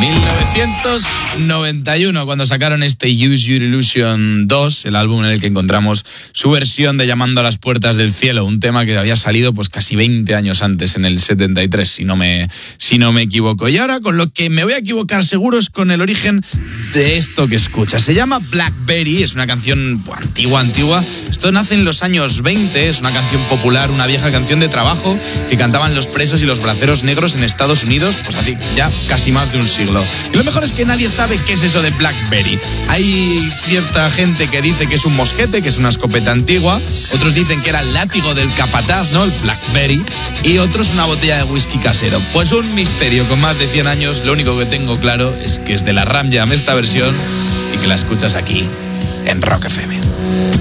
1991, cuando sacaron este Use Your Illusion 2, el álbum en el que encontramos su versión de Llamando a las Puertas del Cielo, un tema que había salido pues casi 20 años antes, en el 73, si no me equivoco. Y ahora con lo que me voy a equivocar seguro es con el origen de esto que escuchas. Se llama Blackberry, es una canción antigua. Esto nace en los años 20, es una canción popular, una vieja canción de trabajo que cantaban los presos y los braceros negros en Estados Unidos, pues hace ya casi más de un siglo. Y lo mejor es que nadie sabe qué es eso de Blackberry. Hay cierta gente que dice que es un mosquete, que es una escopeta antigua, otros dicen que era el látigo del capataz, ¿no? El Blackberry, y otros una botella de whisky casero. Pues un misterio con más de 100 años. Lo único que tengo claro es que es de la Ram Jam esta versión y que la escuchas aquí en Rock FM.